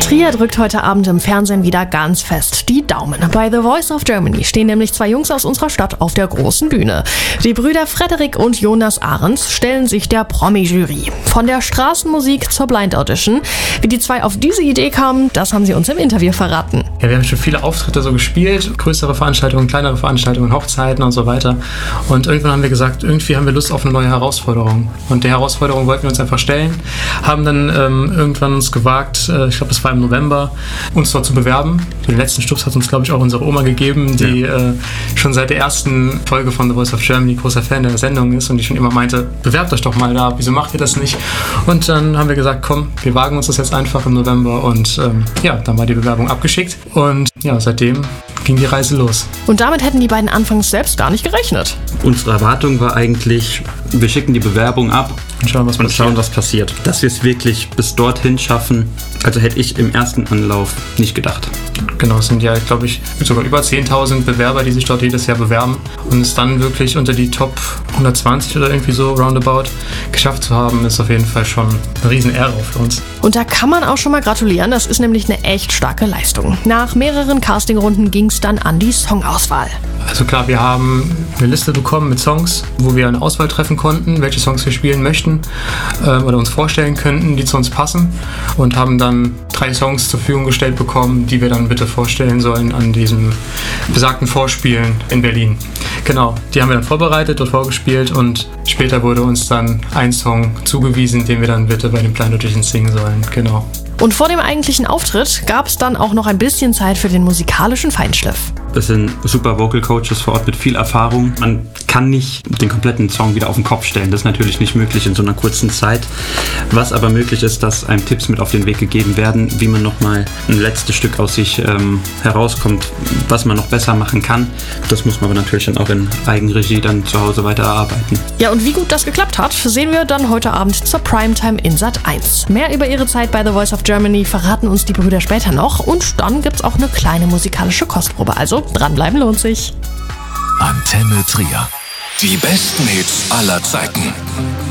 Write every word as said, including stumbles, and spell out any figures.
Trier drückt heute Abend im Fernsehen wieder ganz fest die Daumen. Bei The Voice of Germany stehen nämlich zwei Jungs aus unserer Stadt auf der großen Bühne. Die Brüder Frederik und Jonas Ahrens stellen sich der Promi-Jury. Von der Straßenmusik zur Blind Audition. Wie die zwei auf diese Idee kamen, das haben sie uns im Interview verraten. Ja, wir haben schon viele Auftritte so gespielt, größere Veranstaltungen, kleinere Veranstaltungen, Hochzeiten und so weiter. Und irgendwann haben wir gesagt, irgendwie haben wir Lust auf eine neue Herausforderung. Und der Herausforderung wollten wir uns einfach stellen, haben dann ähm, irgendwann uns gewagt, äh, ich glaube, es war im November, uns dort zu bewerben. Den letzten Stups hat uns, glaube ich, auch unsere Oma gegeben, die ja. äh, schon seit der ersten Folge von The Voice of Germany großer Fan der Sendung ist und die schon immer meinte, bewerbt euch doch mal da, wieso macht ihr das nicht? Und dann haben wir gesagt, komm, wir wagen uns das jetzt einfach im November und ähm, ja, dann war die Bewerbung abgeschickt und ja, seitdem ging die Reise los. Und damit hätten die beiden anfangs selbst gar nicht gerechnet. Unsere Erwartung war eigentlich, wir schicken die Bewerbung ab und schauen, was und passiert. Schauen, was passiert. Dass wir es wirklich bis dorthin schaffen, also hätte ich im ersten Anlauf nicht gedacht. Genau, es sind ja, glaube ich, sogar über zehntausend Bewerber, die sich dort jedes Jahr bewerben. Und es dann wirklich unter die Top hundertzwanzig oder irgendwie so roundabout geschafft zu haben, ist auf jeden Fall schon eine riesen Ehre für uns. Und da kann man auch schon mal gratulieren, das ist nämlich eine echt starke Leistung. Nach mehreren Castingrunden ging es dann an die Songauswahl. Also klar, wir haben eine Liste bekommen mit Songs, wo wir eine Auswahl treffen konnten, welche Songs wir spielen möchten äh, oder uns vorstellen könnten, die zu uns passen. Und haben dann drei Songs zur Verfügung gestellt bekommen, die wir dann bitte vorstellen sollen an diesem besagten Vorspielen in Berlin. Genau, die haben wir dann vorbereitet, dort vorgespielt und später wurde uns dann ein Song zugewiesen, den wir dann bitte bei den Blind Auditions singen sollen. Genau. Und vor dem eigentlichen Auftritt gab es dann auch noch ein bisschen Zeit für den musikalischen Feinschliff. Das sind super Vocal Coaches vor Ort mit viel Erfahrung. Man kann nicht den kompletten Song wieder auf den Kopf stellen. Das ist natürlich nicht möglich in so einer kurzen Zeit. Was aber möglich ist, dass einem Tipps mit auf den Weg gegeben werden, wie man nochmal ein letztes Stück aus sich ähm, herauskommt, was man noch besser machen kann. Das muss man aber natürlich dann auch in Eigenregie dann zu Hause weiter erarbeiten. Ja, und wie gut das geklappt hat, sehen wir dann heute Abend zur Primetime in Sat eins. Mehr über ihre Zeit bei The Voice of Germany verraten uns die Brüder später noch und dann gibt's auch eine kleine musikalische Kostprobe. Also dranbleiben lohnt sich. Antenne Trier. Die besten Hits aller Zeiten.